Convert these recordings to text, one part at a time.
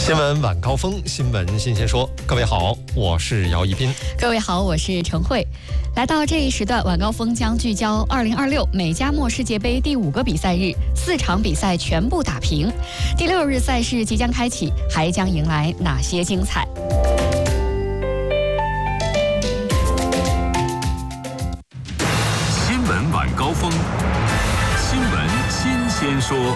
新闻晚高峰，新闻新鲜说。各位好，我是姚一斌。 各位好，我是陈慧。来到这一时段，晚高峰将聚焦2026美加墨世界杯第5个比赛日，4场比赛全部打平。第6日赛事即将开启，还将迎来哪些精彩？ 新闻晚高峰，新闻新鲜说。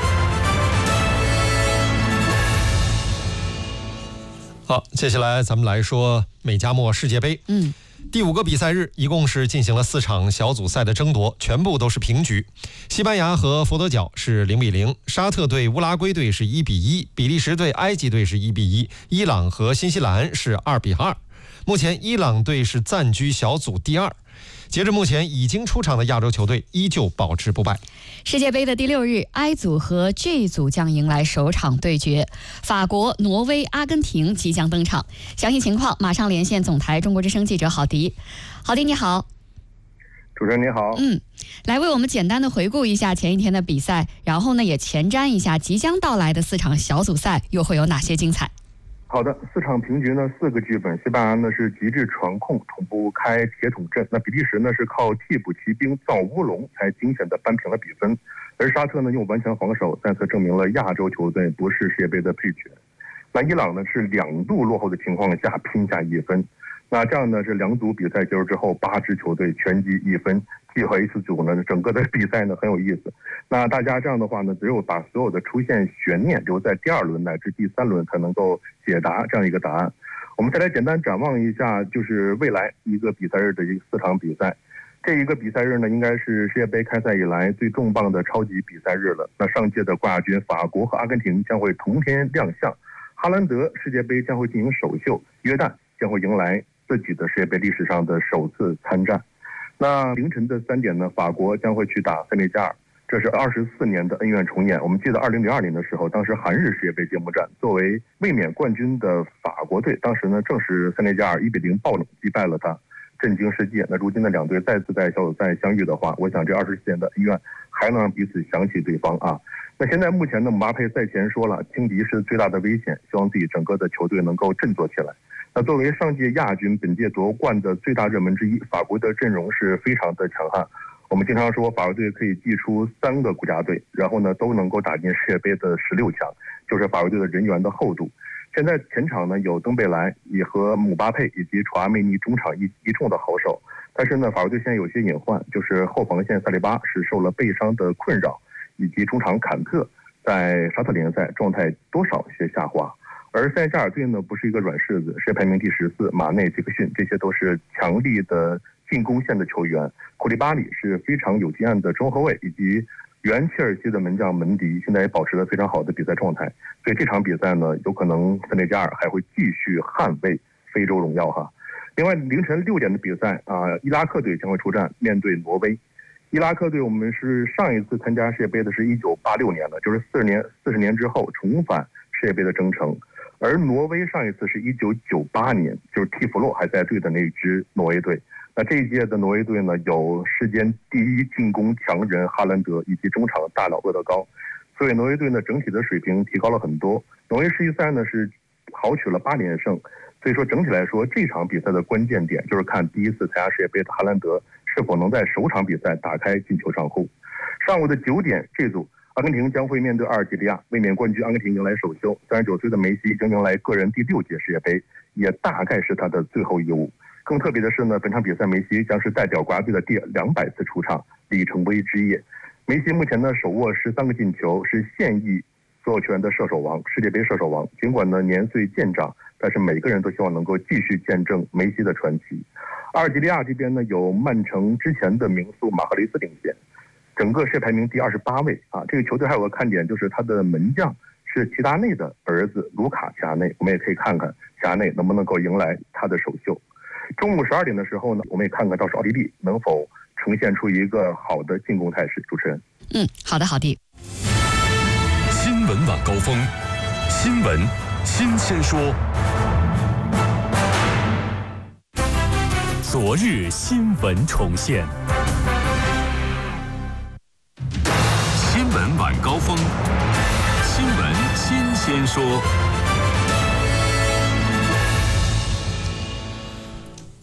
好，接下来咱们来说美加墨世界杯。第5个比赛日一共是进行了4场小组赛的争夺，全部都是平局。西班牙和佛得角是0-0，沙特对乌拉圭队是1-1，比利时对埃及队是1-1，伊朗和新西兰是2-2。目前伊朗队是暂居小组第2。截至目前，已经出场的亚洲球队依旧保持不败。 世界杯的第6日 ，I 组和 G 组将迎来首场对决，法国、挪威、阿根廷即将登场。详细情况马上连线总台中国之声记者郝迪。郝迪你好。 主持人你好。 来为我们简单的回顾一下前一天的比赛，然后呢也前瞻一下即将到来的4场小组赛又会有哪些精彩。 好的，4场平局呢，4个剧本。西班牙呢是极致传控，捅不开铁桶阵；那比利时呢是靠替补骑兵造乌龙，才惊险的扳平了比分。而沙特呢用顽强防守，再次证明了亚洲球队不是世界杯的配角。那伊朗呢是2度落后的情况下拼下1分。那这样呢是2组比赛结束之后，8支球队全积1分。G 和 H 组呢，整个的比赛呢很有意思。那大家这样的话呢，只有把所有的出现悬念留在第2轮乃至第3轮才能够解答这样一个答案。我们再来简单展望一下，就是未来一个比赛日的4场比赛。这一个比赛日呢，应该是世界杯开赛以来最重磅的超级比赛日了。那上届的冠亚军法国和阿根廷将会同天亮相，哈兰德世界杯将会进行首秀，约旦将会迎来自己的世界杯历史上的首次参战。那凌晨的3点呢，法国将会去打塞内加尔，这是24年的恩怨重演。我们记得2002年的时候，当时韩日世界杯揭幕战，作为卫冕冠军的法国队，当时呢正是塞内加尔1-0爆冷击败了他，震惊世界。那如今的2队再次在小组赛相遇的话，我想这24年的恩怨还能让彼此想起对方啊。那现在目前呢，姆巴佩赛前说了，轻敌是最大的危险，希望自己整个的球队能够振作起来。那作为上届亚军，本届夺冠的最大热门之一，法国的阵容是非常的强悍。我们经常说法国队可以祭出3个国家队，然后呢都能够打进世界杯的16强，就是法国队的人员的厚度。现在前场呢有登贝莱也和姆巴佩以及楚阿梅尼中场一众的好手，但是呢法国队现在有些隐患，就是后防线萨利巴是受了背伤的困扰，以及中场坎特在沙特联赛状态多少些下滑。而塞内加尔队呢不是一个软柿子，世界排名第14，马内、杰克逊这些都是强力的进攻线的球员，库利巴里是非常有经验的中后卫，以及原切尔西的门将门迪现在也保持了非常好的比赛状态。所以这场比赛呢，有可能塞内加尔还会继续捍卫非洲荣耀哈。另外凌晨6点的比赛伊拉克队将会出战面对挪威。伊拉克队我们是上一次参加世界杯的是1986年了，就是40年之后重返世界杯的征程。而挪威上一次是1998年，就是蒂弗洛还在队的那支挪威队。那这一届的挪威队呢，有世间第1进攻强人哈兰德以及中场大佬厄德高，所以挪威队呢整体的水平提高了很多。挪威世预赛呢是豪取了8连胜，所以说整体来说这场比赛的关键点就是看第1次参加世界杯的哈兰德是否能在首场比赛打开进球账户。上午的9点，这组阿根廷将会面对阿尔及利亚，卫冕冠军阿根廷迎来首秀。39岁的梅西将迎来个人第6届世界杯，也大概是他的最后一舞。更特别的是呢，本场比赛梅西将是代表国家队的第200次出场，里程碑之夜。梅西目前呢手握13个进球，是现役所有球员的射手王，世界杯射手王。尽管呢年岁渐长，但是每个人都希望能够继续见证梅西的传奇。阿尔及利亚这边呢有曼城之前的名宿马赫雷斯领衔，整个世界排名第28位啊。这个球队还有个看点，就是他的门将是齐达内的儿子卢卡齐达内，我们也可以看看齐达内能不能够迎来他的首秀。中午12点的时候呢，我们也看看到时奥地利能否呈现出一个好的进攻态势。主持人， 好的，好的。 新闻晚高峰，新闻新鲜说。昨日新闻重现。新闻晚高峰，新闻新鲜说。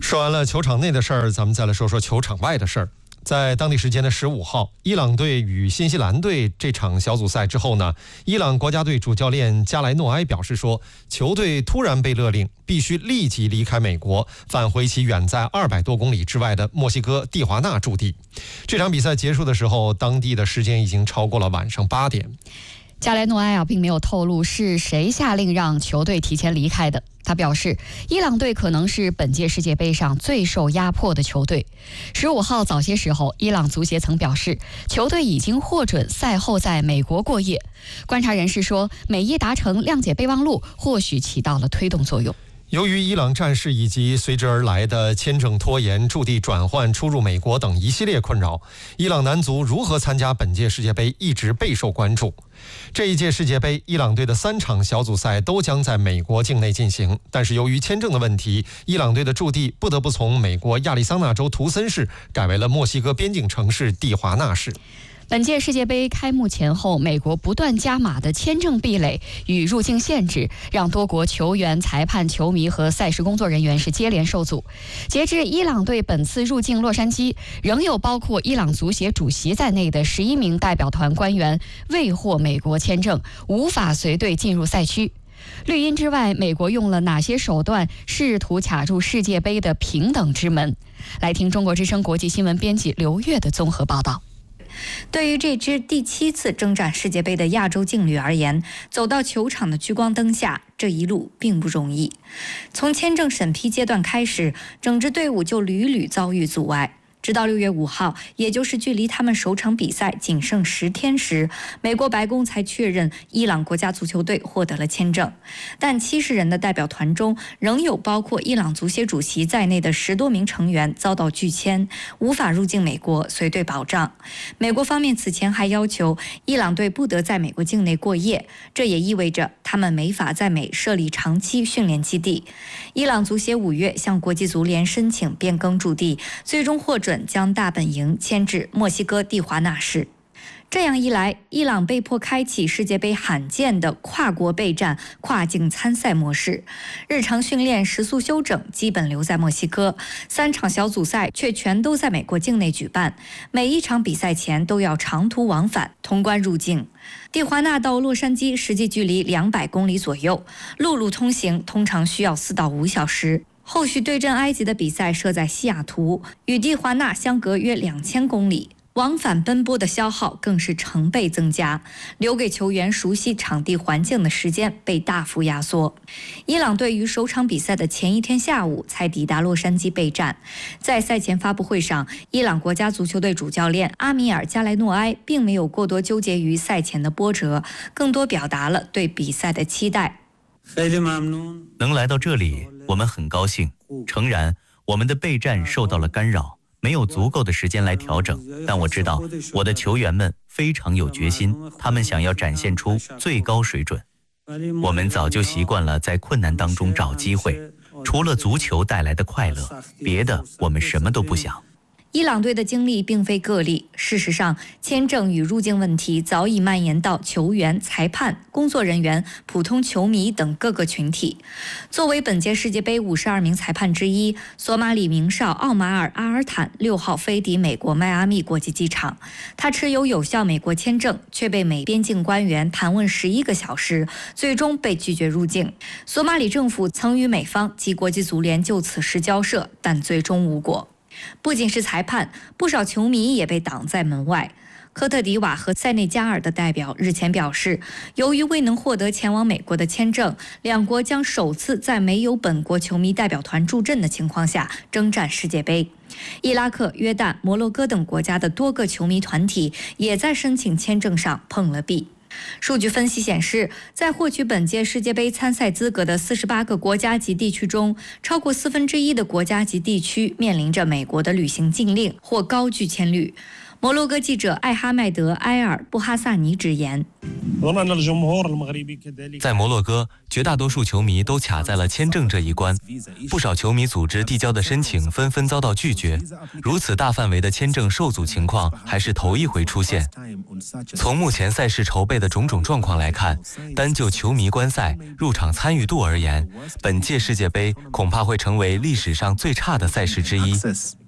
说完了球场内的事儿，咱们再来说说球场外的事儿。在当地时间的15号，伊朗队与新西兰队这场小组赛之后呢，伊朗国家队主教练加莱诺埃表示说，球队突然被勒令必须立即离开美国，返回其远在200多公里之外的墨西哥蒂华纳驻地。这场比赛结束的时候，当地的时间已经超过了晚上8点。 加莱诺埃并没有透露是谁下令让球队提前离开的。他表示，伊朗队可能是本届世界杯上最受压迫的球队。15号早些时候，伊朗足协曾表示，球队已经获准赛后在美国过夜。观察人士说，美伊达成谅解备忘录或许起到了推动作用。 由于伊朗战事以及随之而来的签证拖延、驻地转换、出入美国等一系列困扰，伊朗男足如何参加本届世界杯一直备受关注。这一届世界杯，伊朗队的3场小组赛都将在美国境内进行，但是由于签证的问题，伊朗队的驻地不得不从美国亚利桑那州图森市改为了墨西哥边境城市蒂华纳市。 本届世界杯开幕前后，美国不断加码的签证壁垒与入境限制，让多国球员、裁判、球迷和赛事工作人员是接连受阻。截至伊朗队本次入境洛杉矶，仍有包括伊朗足协主席在内的11名代表团官员未获美国签证，无法随队进入赛区。绿茵之外，美国用了哪些手段试图卡住世界杯的平等之门？来听中国之声国际新闻编辑刘越的综合报道。 对于这支第7次征战世界杯的亚洲劲旅而言，走到球场的聚光灯下，这一路并不容易。从签证审批阶段开始，整支队伍就屡屡遭遇阻碍。直到6月5号，也就是距离他们首场比赛仅剩10天时，美国白宫才确认伊朗国家足球队获得了签证。但70人的代表团中，仍有包括伊朗足协主席在内的10多名成员遭到拒签，无法入境美国随队保障。美国方面此前还要求伊朗队不得在美国境内过夜，这也意味着他们没法在美设立长期训练基地。伊朗足协5月向国际足联申请变更驻地，最终获准将大本营迁至墨西哥蒂华纳市。这样一来，伊朗被迫开启世界杯罕见的跨国备战、跨境参赛模式。日常训练、食宿休整基本留在墨西哥，3场小组赛却全都在美国境内举办。每一场比赛前都要长途往返通关入境。蒂华纳到洛杉矶实际距离200公里左右，陆路通行通常需要4到5小时。后续对阵埃及的比赛设在西雅图，与蒂华纳相隔约2000公里。往返奔波的消耗更是成倍增加，留给球员熟悉场地环境的时间被大幅压缩。伊朗队于首场比赛的前一天下午才抵达洛杉矶备战。在赛前发布会上，伊朗国家足球队主教练阿米尔·加莱诺埃并没有过多纠结于赛前的波折，更多表达了对比赛的期待。 能来到这里，我们很高兴。诚然，我们的备战受到了干扰，没有足够的时间来调整，但我知道我的球员们非常有决心，他们想要展现出最高水准。我们早就习惯了在困难当中找机会，除了足球带来的快乐，别的我们什么都不想。 伊朗队的经历并非个例，事实上，签证与入境问题早已蔓延到球员、裁判、工作人员、普通球迷等各个群体。作为本届世界杯52名裁判之一，索马里名哨奥马尔·阿尔坦6号飞抵美国迈阿密国际机场，他持有效美国签证，却被美边境官员盘问11个小时，最终被拒绝入境。索马里政府曾与美方及国际足联就此事交涉，但最终无果。不仅是裁判，不少球迷也被挡在门外。科特迪瓦和塞内加尔的代表日前表示，由于未能获得前往美国的签证，两国将首次在没有本国球迷代表团助阵的情况下征战世界杯。伊拉克、约旦、摩洛哥等国家的多个球迷团体也在申请签证上碰了壁。数据分析显示，在获取本届世界杯参赛资格的48个国家及地区中，超过1/4的国家及地区面临着美国的旅行禁令或高拒签率。 摩洛哥记者艾哈迈德·埃尔布哈萨尼直言， 在摩洛哥，绝大多数球迷都卡在了签证这一关，不少球迷组织递交的申请纷纷遭到拒绝。如此大范围的签证受阻情况还是头一回出现。从目前赛事筹备的种种状况来看，单就球迷观赛、入场参与度而言，本届世界杯恐怕会成为历史上最差的赛事之一。